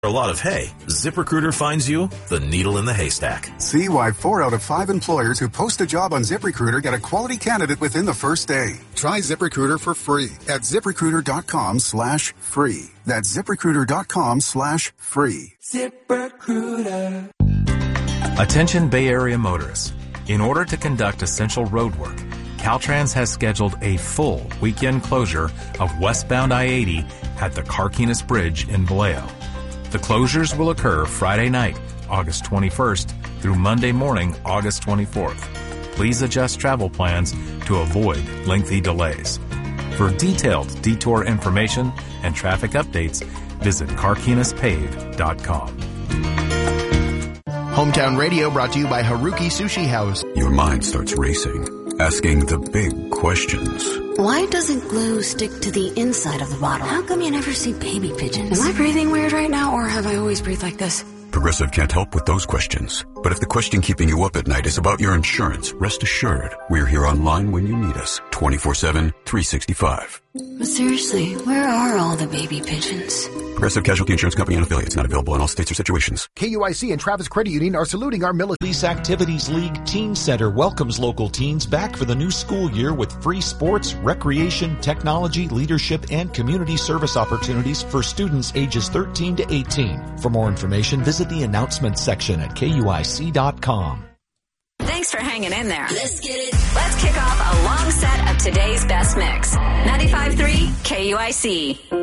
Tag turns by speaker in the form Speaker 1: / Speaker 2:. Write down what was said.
Speaker 1: A lot of hay, ZipRecruiter finds you the needle in the haystack.
Speaker 2: See why 4 out of 5 employers who post a job on ZipRecruiter get a quality candidate within the first day. Try ZipRecruiter for free at ZipRecruiter.com/free. That's ZipRecruiter.com/free.
Speaker 3: ZipRecruiter.
Speaker 4: Attention Bay Area motorists. In order to conduct essential road work, Caltrans has scheduled a full weekend closure of westbound I-80 at the Carquinez Bridge in Vallejo. The closures will occur Friday night, August 21st, through Monday morning, August 24th. Please adjust travel plans to avoid lengthy delays. For detailed detour information and traffic updates, visit carquinezpave.com.
Speaker 5: Hometown Radio brought to you by Haruki Sushi House.
Speaker 6: Your mind starts racing, asking the big questions.
Speaker 7: Why doesn't glue stick to the inside of the bottle? How come you never see baby pigeons? Am I breathing weird right now, or have I always breathed like this?
Speaker 6: Progressive can't help with those questions. But if the question keeping you up at night is about your insurance, rest assured, we're here online when you need us. 24/7, 365.
Speaker 7: But seriously, where are all the baby pigeons?
Speaker 6: Progressive Casualty Insurance Company and affiliates, not available in all states or situations.
Speaker 5: KUIC and Travis Credit Union are saluting our military.
Speaker 8: Police Activities League Teen Center welcomes local teens back for the new school year with free sports, recreation, technology, leadership, and community service opportunities for students ages 13 to 18. For more information, visit the announcements section at KUIC.com.
Speaker 9: Thanks for hanging in there. Let's get it. Let's kick off a long set of today's best mix. 95.3 KUIC.